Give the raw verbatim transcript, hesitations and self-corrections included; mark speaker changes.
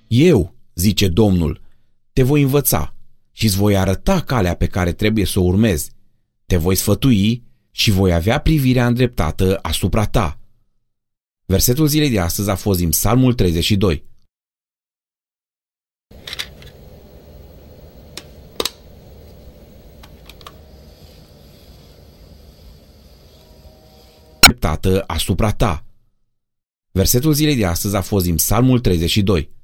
Speaker 1: Eu, zice Domnul, te voi învăța și îți voi arăta calea pe care trebuie să o urmezi. Te voi sfătui și voi avea privirea îndreptată asupra ta. Versetul zilei de astăzi a fost din Psalmul treizeci și doi. Îndreptată asupra ta. Versetul zilei de astăzi a fost din Psalmul treizeci și doi.